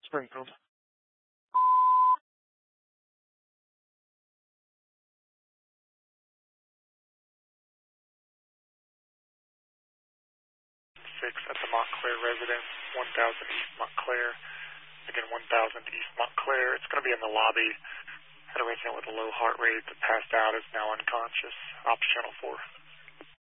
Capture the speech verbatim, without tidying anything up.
Springfield. Six at the Montclair residence, one thousand East Montclair. Again, one thousand East Montclair. It's going to be in the lobby. Had a resident with a low heart rate that passed out, is now unconscious. Ops Channel four.